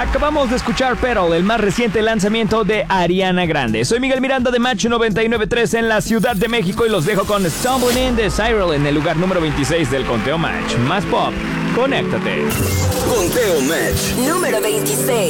Acabamos de escuchar Pearl, el más reciente lanzamiento de Ariana Grande. Soy Miguel Miranda de Match 99.3 en la Ciudad de México y los dejo con Stumbling In de Cyril en el lugar número 26 del conteo Match. Más pop, conéctate. Conteo Match número 26.